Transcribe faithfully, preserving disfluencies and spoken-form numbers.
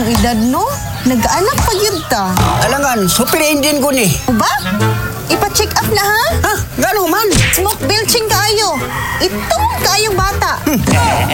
imong edad, no? Nag-anak pa yun ta. Alangan, super engine ko ni. O ba? Ipa-check up na, ha? Ha? Gano'n man? Smoke belching kaayo. Itong kaayong bata.